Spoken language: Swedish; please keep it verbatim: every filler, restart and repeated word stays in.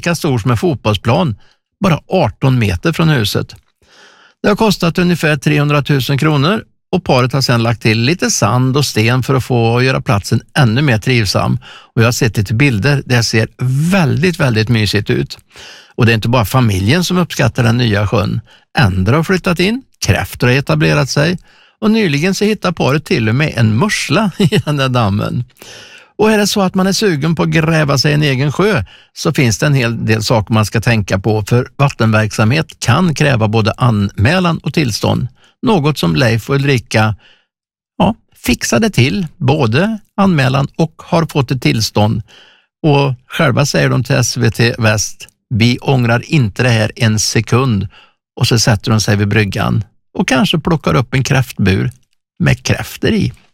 lika stor som en fotbollsplan, bara arton meter från huset. Det har kostat ungefär trehundratusen kronor och paret har sedan lagt till lite sand och sten för att få göra platsen ännu mer trivsam. Och jag har sett lite bilder, det ser väldigt, väldigt mysigt ut. Och det är inte bara familjen som uppskattar den nya sjön. Ändra har flyttat in, kräftor har etablerat sig och nyligen så hittar paret till och med en mussla i den där dammen. Och är det så att man är sugen på att gräva sig en egen sjö så finns det en hel del saker man ska tänka på, för vattenverksamhet kan kräva både anmälan och tillstånd. Något som Leif och Ulrika ja, fixade till, både anmälan och har fått ett tillstånd. Och själva säger de till S V T Väst, vi ångrar inte det här en sekund. Och så sätter de sig vid bryggan och kanske plockar upp en kräftbur med kräfter i.